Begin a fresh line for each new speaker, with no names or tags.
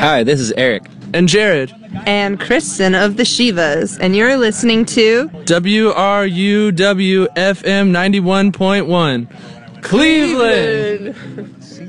Hi, this is Eric.
And Jared.
And Kristen of the Shivas, and you're listening to
WRUW FM 91.1 Cleveland.